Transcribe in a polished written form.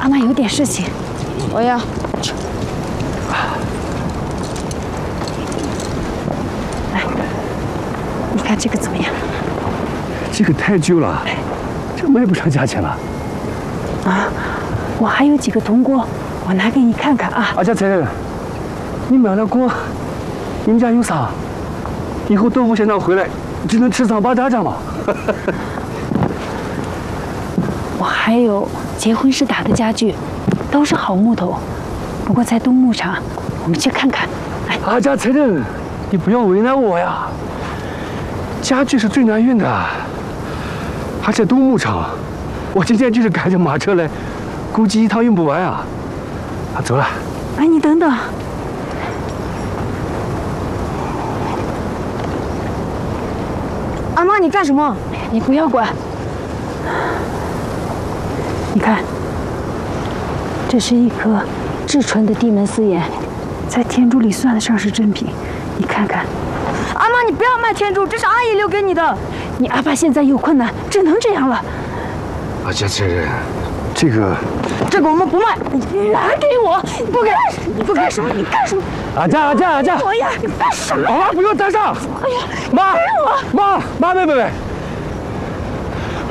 阿妈有点事情，我要。来，你看这个怎么样？ 这个太旧了，这卖不上价钱了。 啊，我还有几个铜锅，我拿给你看看啊。 家才人，你买了锅，你们家有啥？以后豆腐现场回来，只能吃上巴渣渣嘛。 我还有结婚时打的家具，都是好木头，不过在东牧场，我们去看看。来， 家才人，你不要为难我呀。家具是最难运的，而且东牧场，我今天就是赶着马车来，估计一趟运不完啊。走了。 哎，你等等。 阿妈，你干什么？ 你不要管。你看，这是一颗至纯的地门丝岩，在天珠里算得上是珍品。你看看。 阿妈，你不要卖天珠，这是阿姨留给你的。 你阿爸现在有困难，只能这样了。 家才人，这个我们不卖。 你拿给我！你不干，你不干什么？你干什么？ 阿家！ 我呀！你干什么？ 妈，不用搭上！ 哎呀， 妈， 给我！ 妈，没。